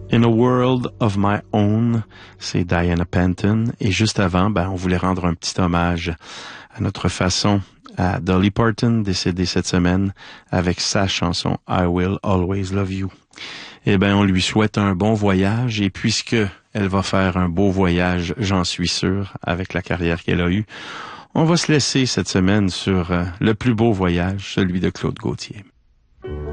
In a World of My Own, c'est Diana Penton. Et juste avant, on voulait rendre un petit hommage à notre façon à Dolly Parton, décédée cette semaine, avec sa chanson I Will Always Love You. On lui souhaite un bon voyage, et puisque elle va faire un beau voyage, j'en suis sûr, avec la carrière qu'elle a eue, on va se laisser cette semaine sur le plus beau voyage, celui de Claude Gauthier.